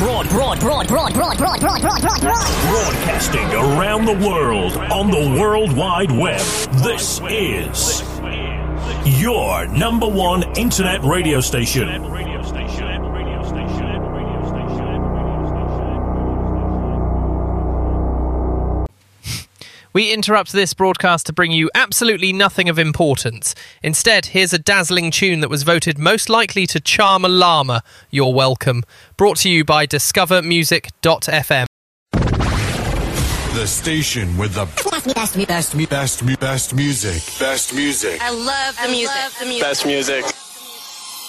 Broadcasting around the world on the World Wide Web. This is your number one internet radio station. We interrupt this broadcast to bring you absolutely nothing of importance. Instead, here's a dazzling tune that was voted most likely to charm a llama. You're welcome. Brought to you by discovermusic.fm. The station with the best music. Best music. I love the music. Best music.